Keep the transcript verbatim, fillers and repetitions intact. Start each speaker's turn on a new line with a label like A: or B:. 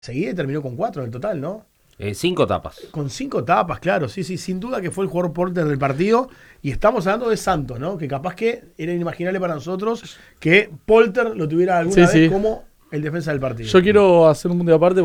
A: seguida y terminó con cuatro en el total, ¿no?
B: Eh, cinco tapas.
A: Con cinco tapas, claro, sí, sí, sin duda que fue el jugador Porter del partido. Y estamos hablando de Santos, ¿no? Que capaz que era inimaginable para nosotros que Porter lo tuviera alguna
C: Sí,
A: vez
C: sí.
A: como el defensa del partido.
C: Yo quiero hacer un punto de aparte